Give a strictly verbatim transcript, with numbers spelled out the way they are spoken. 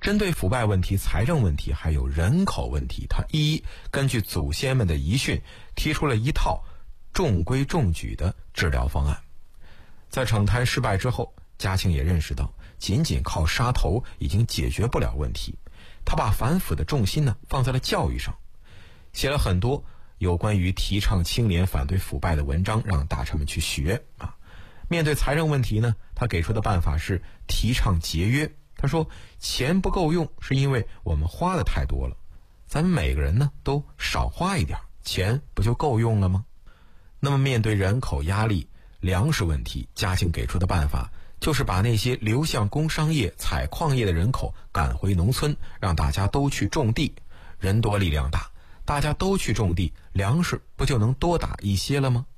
针对腐败问题、财政问题还有人口问题，他一一根据祖先们的遗训提出了一套中规中矩的治疗方案。在惩贪失败之后，嘉庆也认识到仅仅靠杀头已经解决不了问题，他把反腐的重心呢放在了教育上，写了很多有关于提倡清廉反对腐败的文章，让大臣们去学啊。面对财政问题呢，他给出的办法是提倡节约。他说钱不够用是因为我们花的太多了，咱们每个人呢都少花一点，钱不就够用了吗？那么面对人口压力、粮食问题，嘉庆给出的办法就是把那些流向工商业、采矿业的人口赶回农村，让大家都去种地。人多力量大，大家都去种地，粮食不就能多打一些了吗？